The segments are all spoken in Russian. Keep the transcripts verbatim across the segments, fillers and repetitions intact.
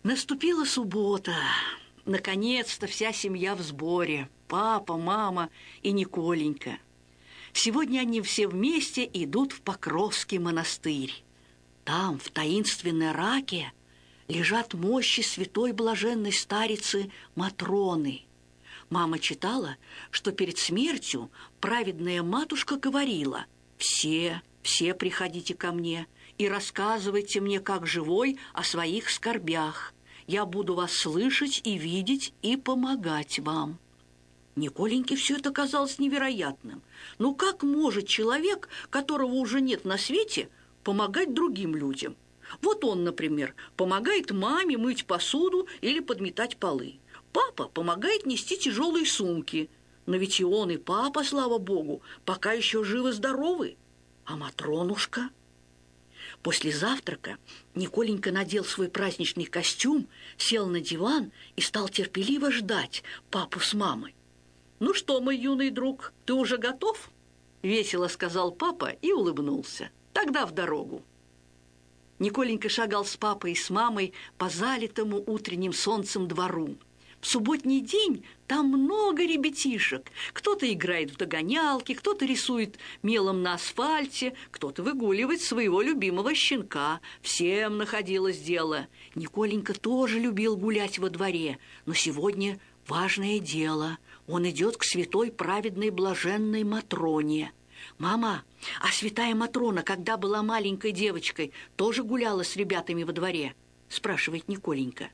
Наступила суббота. Наконец-то вся семья в сборе. Папа, мама и Николенька. Сегодня они все вместе идут в Покровский монастырь. Там, в таинственной раке, лежат мощи святой блаженной старицы Матроны. Мама читала, что перед смертью праведная матушка говорила: «Все, все приходите ко мне и рассказывайте мне, как живой, о своих скорбях. Я буду вас слышать и видеть и помогать вам». Николеньке все это казалось невероятным. Ну как может человек, которого уже нет на свете, помогать другим людям? Вот он, например, помогает маме мыть посуду или подметать полы. Папа помогает нести тяжелые сумки. Но ведь и он, и папа, слава богу, пока еще живы-здоровы. А Матронушка? После завтрака Николенька надел свой праздничный костюм, сел на диван и стал терпеливо ждать папу с мамой. «Ну что, мой юный друг, ты уже готов?» – весело сказал папа и улыбнулся. «Тогда в дорогу». Николенька шагал с папой и с мамой по залитому утренним солнцем двору. В субботний день там много ребятишек. Кто-то играет в догонялки, кто-то рисует мелом на асфальте, кто-то выгуливает своего любимого щенка. Всем находилось дело. Николенька тоже любил гулять во дворе, но сегодня важное дело. Он идет к святой праведной блаженной Матроне. «Мама, а святая Матрона, когда была маленькой девочкой, тоже гуляла с ребятами во дворе?» – спрашивает Николенька.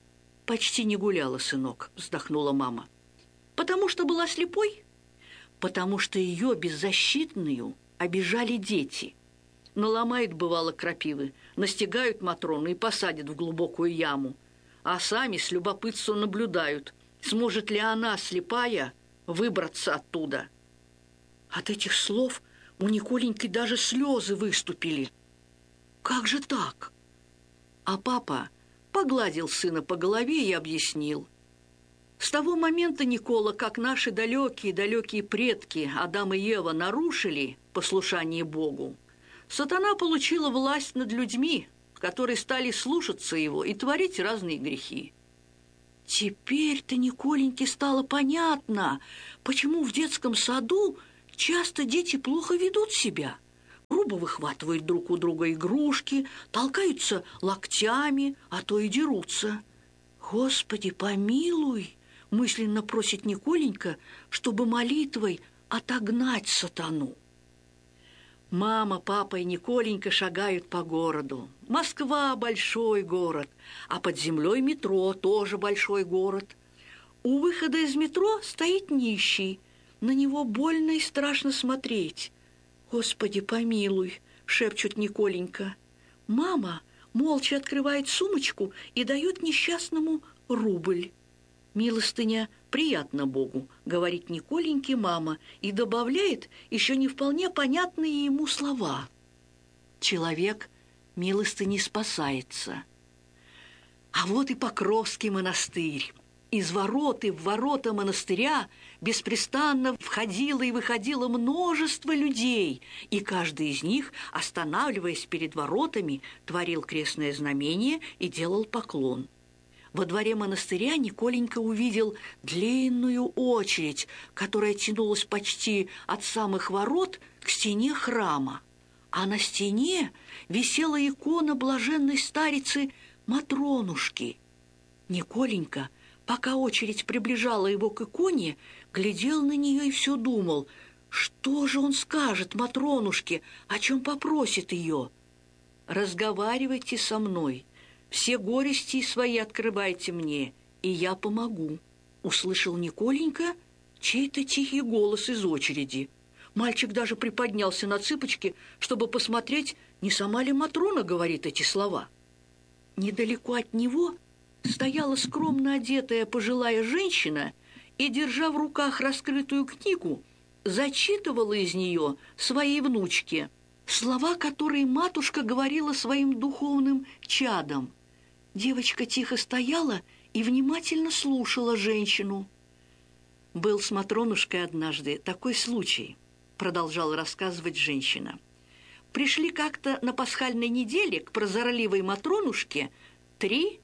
«Почти не гуляла, сынок», – вздохнула мама. «Потому что была слепой?» «Потому что ее беззащитную обижали дети. Наломают, бывало, крапивы, настигают Матрону и посадят в глубокую яму, а сами с любопытством наблюдают, сможет ли она, слепая, выбраться оттуда». От этих слов у Николеньки даже слезы выступили. «Как же так?» А папа погладил сына по голове и объяснил. С того момента, Никола, как наши далекие-далекие предки Адам и Ева нарушили послушание Богу, сатана получила власть над людьми, которые стали слушаться его и творить разные грехи. Теперь-то Николеньке стало понятно, почему в детском саду часто дети плохо ведут себя. Грубо выхватывают друг у друга игрушки, толкаются локтями, а то и дерутся. «Господи, помилуй!» – мысленно просит Николенька, чтобы молитвой отогнать сатану. Мама, папа и Николенька шагают по городу. Москва – большой город, а под землей метро – тоже большой город. У выхода из метро стоит нищий. На него больно и страшно смотреть. «Господи, помилуй!» – шепчет Николенька. Мама молча открывает сумочку и дает несчастному рубль. «Милостыня приятно Богу», – говорит Николеньке мама и добавляет еще не вполне понятные ему слова. Человек милостыней спасается. А вот и Покровский монастырь. Из ворот и в ворота монастыря беспрестанно входило и выходило множество людей, и каждый из них, останавливаясь перед воротами, творил крестное знамение и делал поклон. Во дворе монастыря Николенька увидел длинную очередь, которая тянулась почти от самых ворот к стене храма, а на стене висела икона блаженной старицы Матронушки. Николенька, пока очередь приближала его к иконе, глядел на нее и все думал, что же он скажет Матронушке, о чем попросит ее. «Разговаривайте со мной, все горести свои открывайте мне, и я помогу», — услышал Николенька чей-то тихий голос из очереди. Мальчик даже приподнялся на цыпочки, чтобы посмотреть, не сама ли Матрона говорит эти слова. Недалеко от него стояла скромно одетая пожилая женщина и, держа в руках раскрытую книгу, зачитывала из нее своей внучке слова, которые матушка говорила своим духовным чадам. Девочка тихо стояла и внимательно слушала женщину. «Был с Матронушкой однажды такой случай», — продолжала рассказывать женщина. «Пришли как-то на пасхальной неделе к прозорливой Матронушке три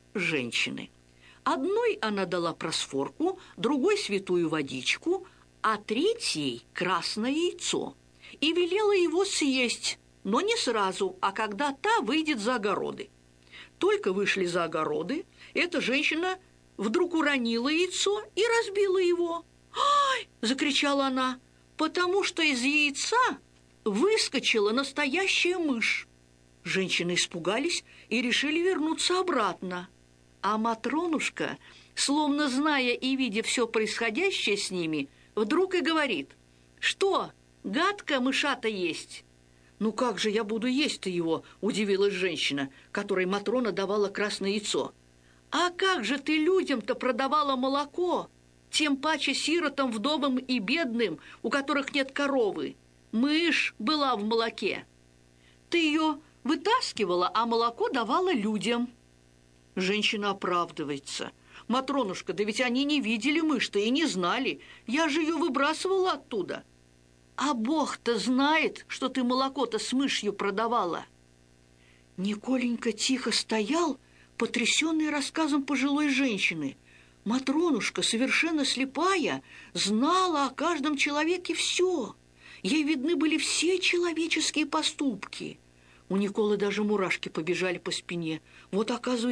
женщины. Одной она дала просфорку, другой святую водичку, а третьей красное яйцо. И велела его съесть, но не сразу, а когда та выйдет за огороды. Только вышли за огороды, эта женщина вдруг уронила яйцо и разбила его. «Ай!» – закричала она, потому что из яйца выскочила настоящая мышь. Женщины испугались и решили вернуться обратно. А Матронушка, словно зная и видя все происходящее с ними, вдруг и говорит: «Что, гадко мышата есть?» «Ну как же я буду есть-то его?» – удивилась женщина, которой Матрона давала красное яйцо. «А как же ты людям-то продавала молоко? Тем паче сиротам, вдовам и бедным, у которых нет коровы. Мышь была в молоке. Ты ее вытаскивала, а молоко давала людям». Женщина оправдывается: «Матронушка, да ведь они не видели мышь-то и не знали. Я же ее выбрасывала оттуда». «А Бог-то знает, что ты молоко-то с мышью продавала». Николенька тихо стоял, потрясенный рассказом пожилой женщины. Матронушка, совершенно слепая, знала о каждом человеке все. Ей видны были все человеческие поступки. У Николы даже мурашки побежали по спине. Вот, оказывается,